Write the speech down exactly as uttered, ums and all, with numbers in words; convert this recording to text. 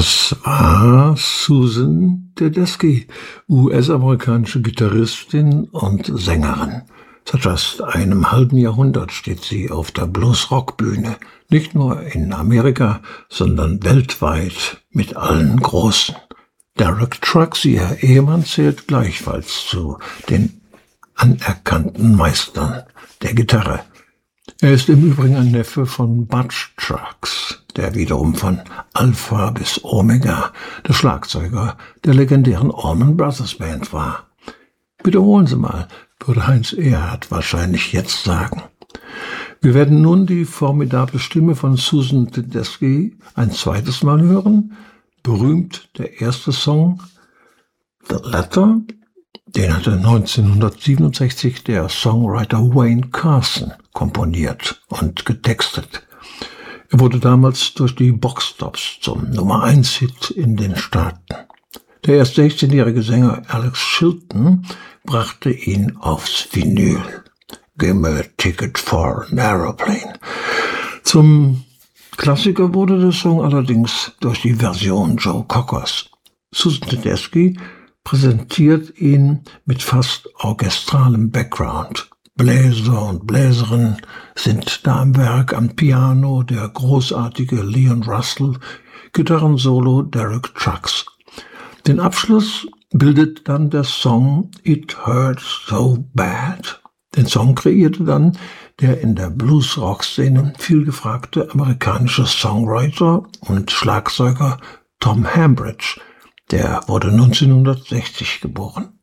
Das war Susan Tedeschi, U S-amerikanische Gitarristin und Sängerin. Seit fast einem halben Jahrhundert steht sie auf der Blues-Rock-Bühne, nicht nur in Amerika, sondern weltweit mit allen Großen. Derek Trucks, ihr Ehemann, zählt gleichfalls zu den anerkannten Meistern der Gitarre. Er ist im Übrigen ein Neffe von Butch Trucks, der wiederum von Alpha bis Omega der Schlagzeuger der legendären Allman Brothers Band war. Wiederholen Sie mal, würde Heinz Erhardt wahrscheinlich jetzt sagen. Wir werden nun die formidable Stimme von Susan Tedeschi ein zweites Mal hören. Berühmt der erste Song, The Letter, den hatte neunzehnhundertsiebenundsechzig der Songwriter Wayne Carson komponiert und getextet. Er wurde damals durch die Boxtops zum Nummer eins Hit in den Staaten. Der erst sechzehnjährige Sänger Alex Chilton brachte ihn aufs Vinyl. Give me a ticket for an aeroplane. Zum Klassiker wurde der Song allerdings durch die Version Joe Cockers. Susan Tedeschi präsentiert ihn mit fast orchestralem Background. Bläser und Bläserin sind da am Werk, am Piano der großartige Leon Russell, Gitarrensolo Derek Trucks. Den Abschluss bildet dann der Song It Hurts So Bad. Den Song kreierte dann der in der Blues-Rock-Szene vielgefragte amerikanische Songwriter und Schlagzeuger Tom Hambridge. Der wurde neunzehnhundertsechzig geboren.